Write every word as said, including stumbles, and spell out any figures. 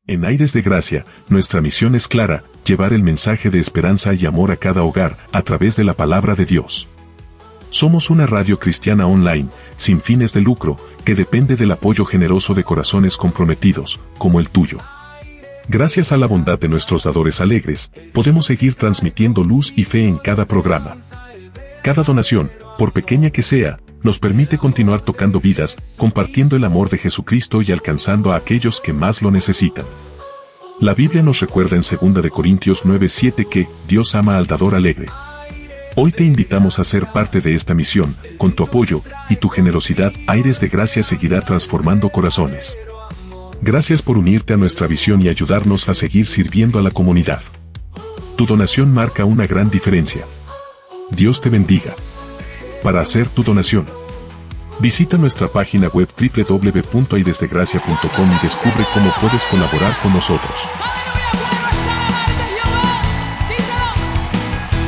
En Aires de Gracia, nuestra misión es clara, llevar el mensaje de esperanza y amor a cada hogar, a través de la palabra de Dios. Somos una radio cristiana online, sin fines de lucro, que depende del apoyo generoso de corazones comprometidos, como el tuyo. Gracias a la bondad de nuestros dadores alegres, podemos seguir transmitiendo luz y fe en cada programa. Cada donación, por pequeña que sea, nos permite continuar tocando vidas, compartiendo el amor de Jesucristo y alcanzando a aquellos que más lo necesitan. La Biblia nos recuerda en segunda de Corintios nueve siete que Dios ama al dador alegre. Hoy te invitamos a ser parte de esta misión. Con tu apoyo y tu generosidad, Aires de Gracia seguirá transformando corazones. Gracias por unirte a nuestra visión y ayudarnos a seguir sirviendo a la comunidad. Tu donación marca una gran diferencia. Dios te bendiga. Para hacer tu donación, visita nuestra página web doble u doble u doble u punto aires de gracia punto com y descubre cómo puedes colaborar con nosotros.